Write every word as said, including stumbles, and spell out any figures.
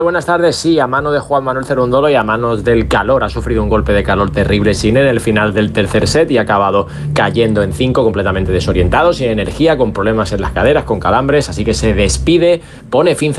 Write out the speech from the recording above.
Buenas tardes, sí, a mano de Juan Manuel Cerundolo y a manos del calor. Ha sufrido un golpe de calor terrible Sinner en el final del tercer set y ha acabado cayendo en cinco, completamente desorientado, sin energía, con problemas en las caderas, con calambres, así que se despide, pone fin